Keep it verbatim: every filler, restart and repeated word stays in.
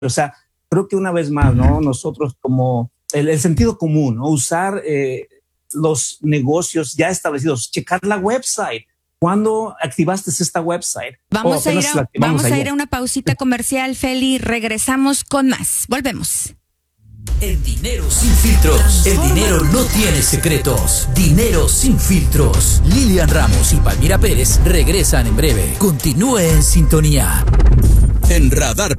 O sea, creo que una vez más, ¿no? Nosotros como el, el sentido común, ¿no? Usar eh, los negocios ya establecidos, checar la website. ¿Cuándo activaste esta website? Vamos, oh, a, ir a, vamos a ir a una pausita comercial, Feli. Regresamos con más. Volvemos. En Dinero Sin Filtros, el dinero no tiene secretos. Dinero Sin Filtros. Lilian Ramos y Palmira Pérez regresan en breve. Continúe en sintonía. En Radar